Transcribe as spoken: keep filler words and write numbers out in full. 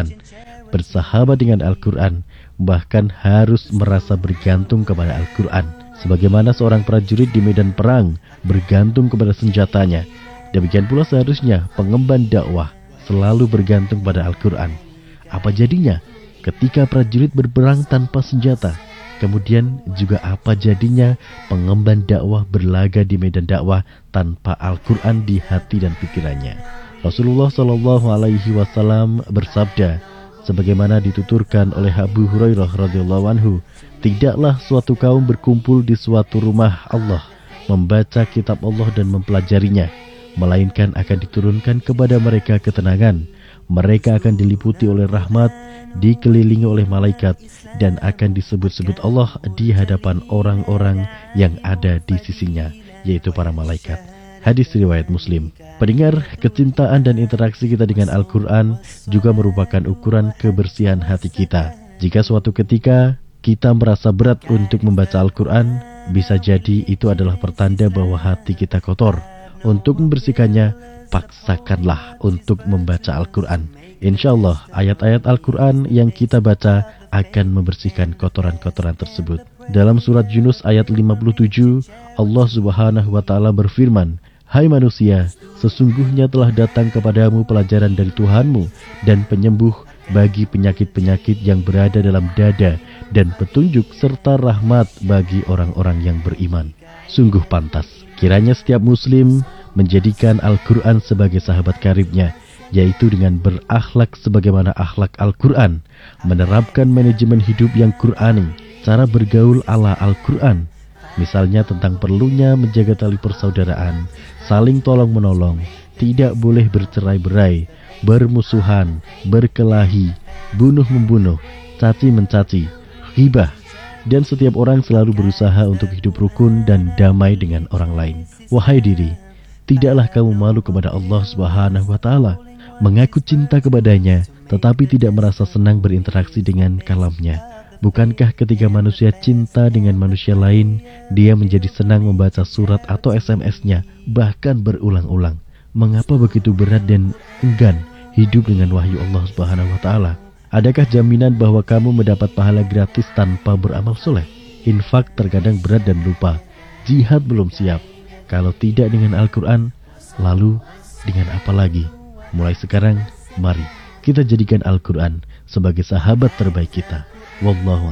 Al-Quran. Bersahabat dengan Al-Quran, bahkan harus merasa bergantung kepada Al-Quran. Sebagaimana seorang prajurit di medan perang bergantung kepada senjatanya, demikian pula seharusnya pengemban dakwah selalu bergantung pada Al-Quran. Apa jadinya ketika prajurit berperang tanpa senjata? Kemudian juga apa jadinya pengemban dakwah berlaga di medan dakwah tanpa Al-Quran di hati dan pikirannya? Rasulullah Shallallahu Alaihi Wasallam bersabda, sebagaimana dituturkan oleh Abu Hurairah radhiyallahu anhu, tidaklah suatu kaum berkumpul di suatu rumah Allah, membaca kitab Allah dan mempelajarinya, melainkan akan diturunkan kepada mereka ketenangan. Mereka akan diliputi oleh rahmat, dikelilingi oleh malaikat, dan akan disebut-sebut Allah di hadapan orang-orang yang ada di sisinya, yaitu para malaikat. Hadis riwayat Muslim. Pendengar, kecintaan dan interaksi kita dengan Al-Quran juga merupakan ukuran kebersihan hati kita. Jika suatu ketika kita merasa berat untuk membaca Al-Quran, bisa jadi itu adalah pertanda bahwa hati kita kotor. Untuk membersihkannya, paksakanlah untuk membaca Al-Quran. Insya Allah, ayat-ayat Al-Quran yang kita baca akan membersihkan kotoran-kotoran tersebut. Dalam surat Yunus ayat lima puluh tujuh, Allah Subhanahu wa Ta'ala berfirman, "Hai manusia, sesungguhnya telah datang kepadamu pelajaran dari Tuhanmu dan penyembuh bagi penyakit-penyakit yang berada dalam dada dan petunjuk serta rahmat bagi orang-orang yang beriman." Sungguh pantas kiranya setiap muslim menjadikan Al-Quran sebagai sahabat karibnya, yaitu dengan berakhlak sebagaimana akhlak Al-Quran, menerapkan manajemen hidup yang Qur'ani, cara bergaul ala Al-Quran, misalnya tentang perlunya menjaga tali persaudaraan, saling tolong-menolong, tidak boleh bercerai-berai, bermusuhan, berkelahi, bunuh-membunuh, caci-mencaci, ghibah, dan setiap orang selalu berusaha untuk hidup rukun dan damai dengan orang lain. Wahai diri, tidaklah kamu malu kepada Allah Subhanahu wa Ta'ala, mengaku cinta kepadanya, tetapi tidak merasa senang berinteraksi dengan kalamnya. Bukankah ketika manusia cinta dengan manusia lain, dia menjadi senang membaca surat atau S M S-nya, bahkan berulang-ulang? Mengapa begitu berat dan enggan hidup dengan wahyu Allah Subhanahu wa Ta'ala? Adakah jaminan bahwa kamu mendapat pahala gratis tanpa beramal soleh? Infak terkadang berat dan lupa. Jihad belum siap. Kalau tidak dengan Al-Quran, lalu dengan apa lagi? Mulai sekarang, mari kita jadikan Al-Quran sebagai sahabat terbaik kita. Wallahu